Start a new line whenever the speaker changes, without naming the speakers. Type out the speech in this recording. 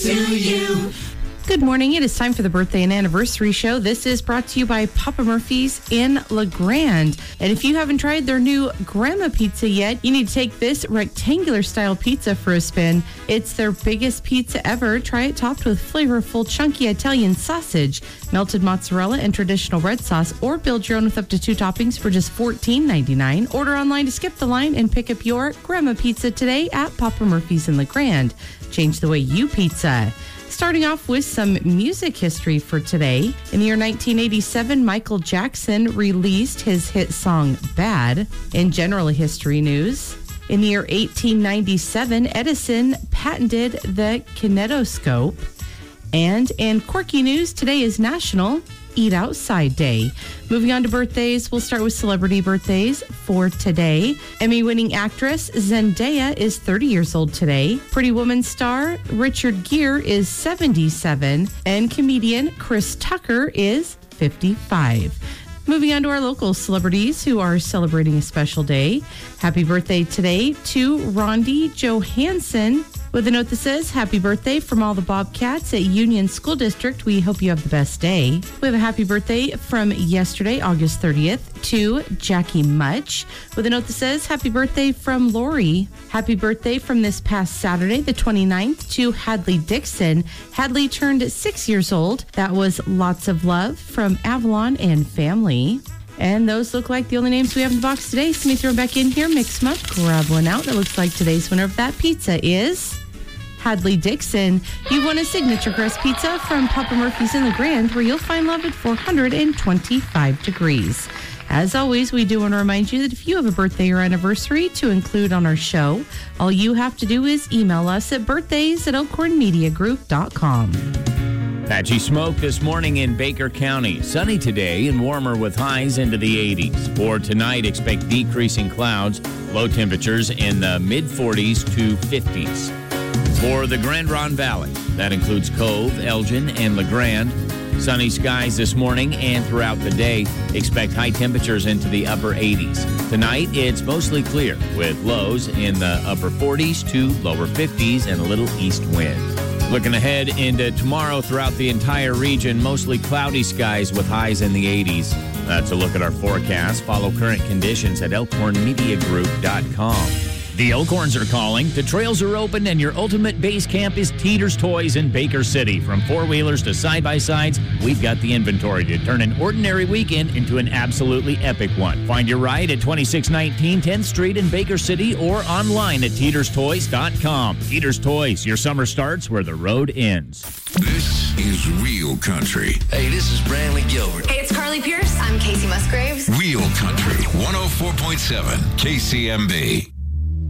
to you.
Good morning. It is time for the birthday and anniversary show. This is brought to you by Papa Murphy's in La Grande. And if you haven't tried their new Grandma Pizza yet, you need to take this rectangular style pizza for a spin. It's their biggest pizza ever. Try it topped with flavorful, chunky Italian sausage, melted mozzarella, and traditional red sauce, or build your own with up to 2 toppings for just $14.99. Order online to skip the line and pick up your Grandma Pizza today at Papa Murphy's in La Grande. Change the way you pizza. Starting off with some music history for today. In the year 1987, Michael Jackson released his hit song Bad. In general history news, in the year 1897, Edison patented the kinetoscope. And in quirky news, today is National Eat Outside Day. Moving on to birthdays, we'll start with celebrity birthdays for today. Emmy-winning actress Zendaya is 30 years old today. Pretty Woman star Richard Gere is 77. And comedian Chris Tucker is 55. Moving on to our local celebrities who are celebrating a special day. Happy birthday today to Rondi Johansson, with a note that says, happy birthday from all the Bobcats at Union School District. We hope you have the best day. We have a happy birthday from yesterday, August 30th, to Jackie Much, with a note that says, happy birthday from Lori. Happy birthday from this past Saturday, the 29th, to Hadley Dixon. Hadley turned 6 years old. That was lots of love from Avalon and family. And those look like the only names we have in the box today. So let me throw them back in here, mix them up, grab one out. It looks like today's winner of that pizza is Hadley Dixon. You won a signature crust pizza from Papa Murphy's in La Grande, where you'll find love at 425 degrees. As always, we do want to remind you that if you have a birthday or anniversary to include on our show, all you have to do is email us at birthdays@elkhornmediagroup.com.
Patchy smoke this morning in Baker County. Sunny today and warmer with highs into the 80s. For tonight, expect decreasing clouds, low temperatures in the mid-40s to 50s. For the Grand Ronde Valley, that includes Cove, Elgin, and La Grande. Sunny skies this morning and throughout the day. Expect high temperatures into the upper 80s. Tonight, it's mostly clear with lows in the upper 40s to lower 50s and a little east wind. Looking ahead into tomorrow throughout the entire region, mostly cloudy skies with highs in the 80s. That's a look at our forecast. Follow current conditions at elkhornmediagroup.com. The Elkhorns are calling, the trails are open, and your ultimate base camp is Teeter's Toys in Baker City. From four-wheelers to side-by-sides, we've got the inventory to turn an ordinary weekend into an absolutely epic one. Find your ride at 2619 10th Street in Baker City or online at teeterstoys.com. Teeter's Toys, your summer starts where the road ends.
This is Real Country.
Hey, this is Brantley Gilbert.
Hey, it's Carly Pierce. I'm Casey Musgraves.
Real Country, 104.7 KCMB.